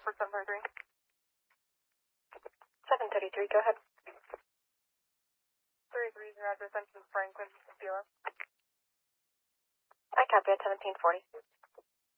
for 733. 733, go ahead. 330, address Franklin, Bureau. I copy at 1740.